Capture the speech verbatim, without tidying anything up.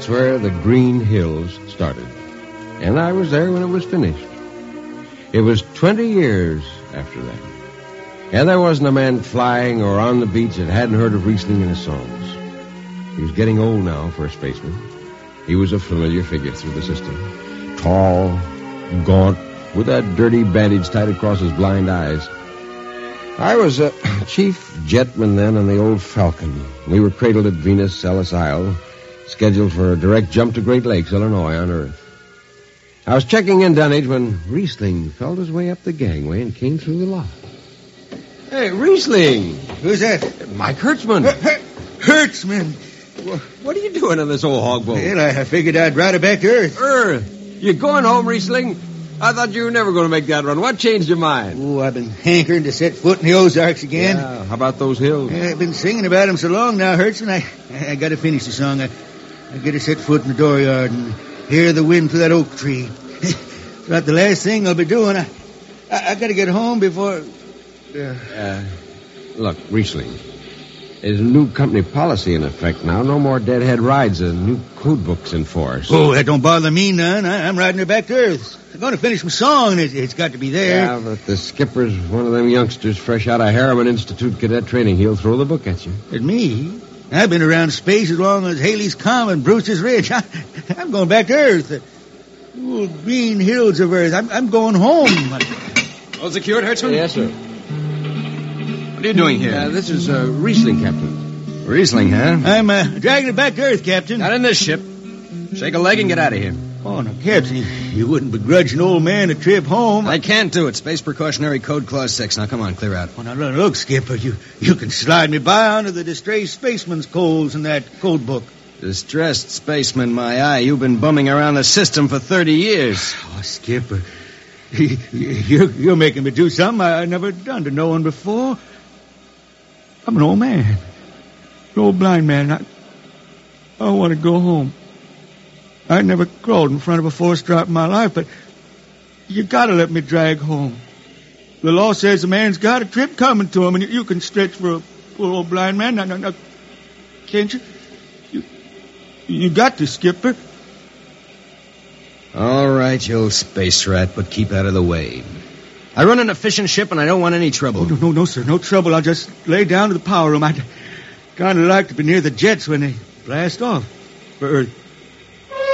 That's where the Green Hills started. And I was there when it was finished. It was twenty years after that. And there wasn't a man flying or on the beach that hadn't heard of Riesling and his songs. He was getting old now for a spaceman. He was a familiar figure through the system. Tall, gaunt, with that dirty bandage tied across his blind eyes. I was a chief jetman then on the old Falcon. We were cradled at Venus, Ellis Isle, scheduled for a direct jump to Great Lakes, Illinois, on Earth. I was checking in Dunwich when Riesling felt his way up the gangway and came through the lock. Hey, Riesling! Who's that? Mike Hertzman. Hertzman! What are you doing on this old hog boat? Well, I figured I'd ride it back to Earth. Earth? You going home, Riesling? I thought you were never going to make that run. What changed your mind? Oh, I've been hankering to set foot in the Ozarks again. Yeah, how about those hills? Yeah, I've been singing about them so long now, Hertzman. I, I got to finish the song. I, I got to set foot in the dooryard and hear the wind through that oak tree. It's about the last thing I'll be doing. I, I, I got to get home before... Uh, uh, look, Riesling, there's a new company policy in effect now. No more deadhead rides. A new code book's in force. Oh, that don't bother me none. I, I'm riding her back to Earth. I'm going to finish my song. It, it's got to be there. Yeah, but the skipper's one of them youngsters fresh out of Harriman Institute cadet training. He'll throw the book at you. At me? I've been around space as long as Haley's Common, Bruce's Ridge. I, I'm going back to Earth. The cool green hills of Earth. I'm, I'm going home. All secured, Hertzman? Yes, sir. What are you doing here? Uh, this is uh, Riesling, Captain. Riesling, huh? I'm uh, dragging it back to Earth, Captain. Not in this ship. Shake a leg and get out of here. Oh, no, Captain, you, you wouldn't begrudge an old man a trip home. I can't do it. Space Precautionary Code Clause six. Now, come on, clear out. Oh, now, look, look, Skipper, you, you can slide me by onto the distressed spaceman's coals in that code book. Distressed spaceman, my eye. You've been bumming around the system for thirty years. Oh, Skipper, you're, you're making me do something I, I never done to no one before. I'm an old man. An old blind man. I, I want to go home. I never crawled in front of a force drop in my life, but you gotta let me drag home. The law says a man's got a trip coming to him, and you, you can stretch for a poor old blind man. Now, now, now, can't you? You, you got to, Skipper. All right, you old space rat, but keep out of the way. I run an efficient ship, and I don't want any trouble. Oh, no, no, no, sir, no trouble. I'll just lay down to the power room. I'd kind of like to be near the jets when they blast off for Earth.